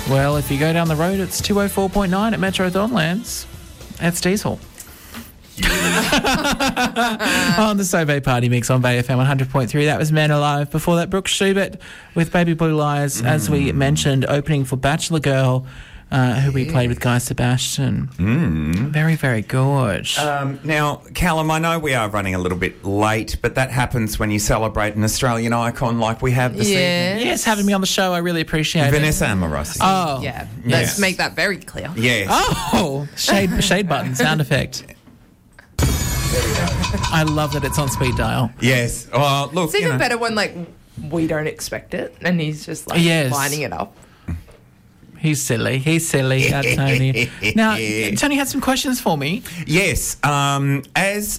Well, if you go down the road, it's 204.9 at Metro Thornlands. That's diesel. On the Sobe Party Mix on Bay FM 100.3. That was Men Alive. Before that, Brooke Schubert with Baby Blue Lies, as we mentioned, opening for Bachelor Girl, who we played with Guy Sebastian. Very, very good. Now, Callum, I know we are running a little bit late, but that happens when you celebrate an Australian icon like we have this evening. Yes, having me on the show, I really appreciate Vanessa Amorosi. Oh. Yeah, Yes. let's make that very clear. Yes. Oh, shade button, sound effect. I love that it's on speed dial. Yes. Oh, look, It's even better when, we don't expect it and he's just, Yes. lining it up. He's silly, that Tony. Now, Tony had some questions for me. Yes. As,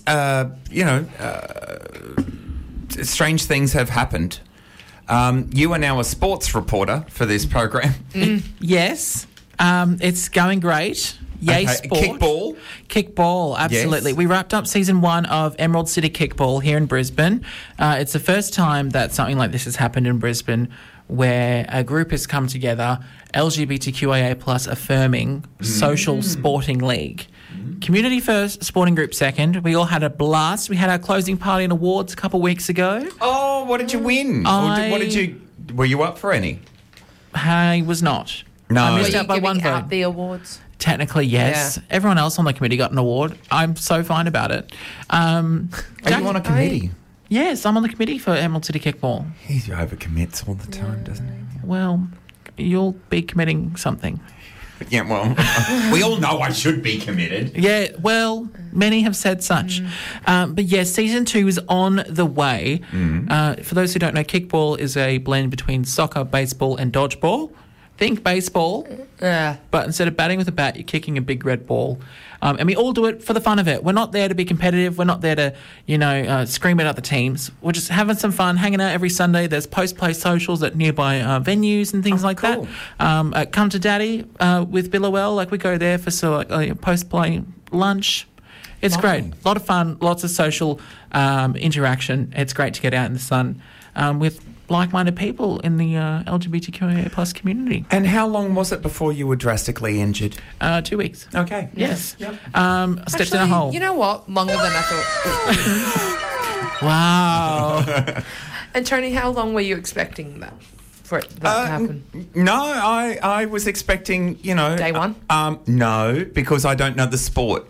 strange things have happened. You are now a sports reporter for this program. Yes, it's going great. Yay, Okay, sport. kickball. Kickball, absolutely. Yes. We wrapped up season 1 of Emerald City Kickball here in Brisbane. It's the first time that something like this has happened in Brisbane, where a group has come together, LGBTQIA plus affirming social sporting league. Community first, sporting group second. We all had a blast. We had our closing party and awards a couple of weeks ago. Oh, what did you win? Were you up for any? I was not. No. I Were missed you out by one giving vote. out the awards? Technically, yes. Yeah. Everyone else on the committee got an award. I'm so fine about it. Are you on a committee? Yes, I'm on the committee for Emerald City Kickball. He overcommits all the time, doesn't he? Well, you'll be committing something. Yeah, well, we all know I should be committed. Yeah, well, many have said such. But yes, season 2 is on the way. For those who don't know, kickball is a blend between soccer, baseball, and dodgeball. Think baseball, but instead of batting with a bat, you're kicking a big red ball. And we all do it for the fun of it. We're not there to be competitive. We're not there to, scream at other teams. We're just having some fun, hanging out every Sunday. There's post-play socials at nearby venues and things like cool. that. At Come to Daddy with Billowell, we go there for post-play lunch. It's great. A lot of fun, lots of social interaction. It's great to get out in the sun with like-minded people in the LGBTQIA plus community. And how long was it before you were drastically injured? 2 weeks. Okay. Yes. Yep. I stepped in a hole. You know what? Longer than I thought. Wow. And Tony, how long were you expecting that for that to happen? No, I was expecting, Day one? No, because I don't know the sport.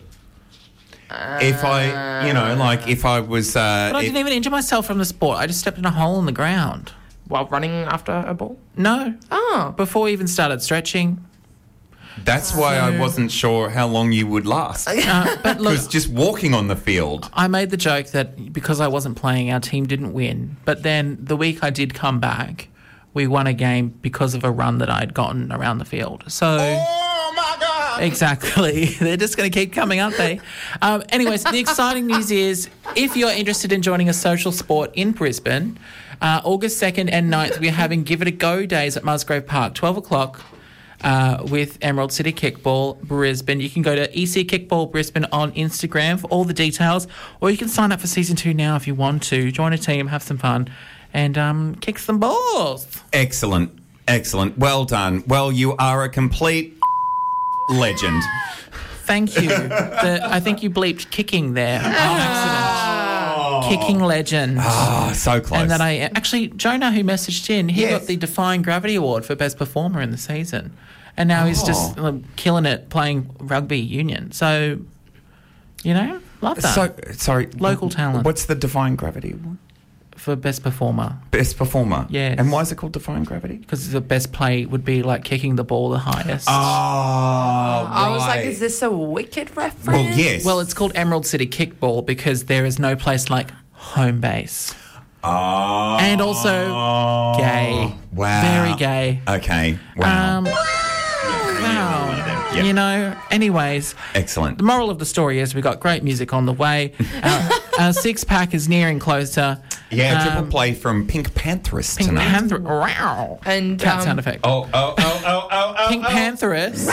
If I was... But I didn't even injure myself from the sport. I just stepped in a hole in the ground. While running after a ball? No. Oh. Before we even started stretching. That's why I wasn't sure how long you would last. But look, Because just walking on the field... I made the joke that because I wasn't playing, our team didn't win. But then the week I did come back, we won a game because of a run that I'd gotten around the field. So... Oh, my God! Exactly. They're just going to keep coming, aren't they? Anyways, the exciting news is if you're interested in joining a social sport in Brisbane, August 2nd and 9th, we're having Give It a Go days at Musgrave Park, 12 o'clock. With Emerald City Kickball Brisbane. You can go to EC Kickball Brisbane on Instagram for all the details, or you can sign up for season 2 now if you want to. Join a team, have some fun, and kick some balls. Excellent. Well done. Well, you are a complete legend. Thank you. I think you bleeped kicking there on accident. Kicking legend. Oh, so close. And that actually, Jonah, who messaged in, he Yes. got the Defying Gravity Award for Best Performer in the season. And now he's just killing it playing rugby union. So, love that. So, sorry. Local talent. What's the Defying Gravity Award? For Best Performer. Best Performer? Yes. And why is it called Defying Gravity? Because the best play would be like kicking the ball the highest. Oh, I was like, right. is this a Wicked reference? Well, yes. Well, it's called Emerald City Kickball because there is no place like home base. Oh. And also gay. Wow. Very gay. Okay. Wow. Wow. Yep. Anyways. Excellent. The moral of the story is we got great music on the way. Our six-pack is nearing closer. Yeah, triple play from Pink Pantheress Pink tonight. Panther. Wow. And Cat sound effect. Oh. Pink Pantheress.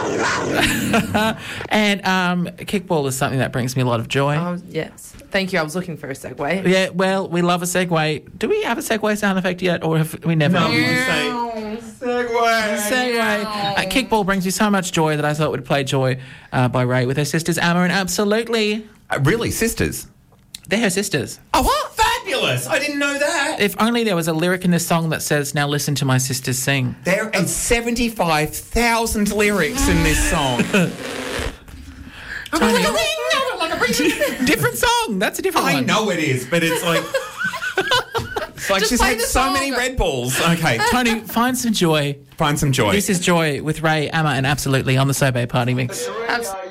And kickball is something that brings me a lot of joy. Yes. Thank you. I was looking for a segue. Yeah, well, we love a segue. Do we have a segue sound effect yet, or have we never? No, you say segue. Kickball brings me so much joy that I thought we'd play Joy by Ray with her sisters Amma and Absolutely. Really, sisters? They're her sisters. Oh, what? Fabulous. I didn't know that. If only there was a lyric in this song that says, now listen to my sisters sing. There are 75,000 lyrics in this song. Tony. Different song. That's a different one. I know it is, but it's like... It's like Just she's play had the so song. many Red Bulls. Okay, Tony, find some joy. find some joy. This is Joy with Ray, Amma and Absolutely on the So Bay Party Mix. Absolutely.